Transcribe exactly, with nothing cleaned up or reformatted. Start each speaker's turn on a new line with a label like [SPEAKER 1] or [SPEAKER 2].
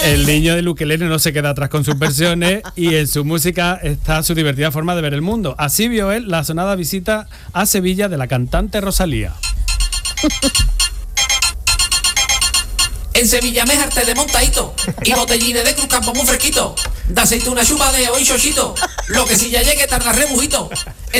[SPEAKER 1] El niño del ukelele no se queda atrás con sus versiones y en su música está su divertida forma de ver el mundo. Así vio él la sonada visita a Sevilla de la cantante Rosalía.
[SPEAKER 2] En Sevilla me harté de montadito y botellines de Cruz Campo muy fresquito. De aceite una chupa de hoy chochito. Lo que si ya llegue tarda rebujito.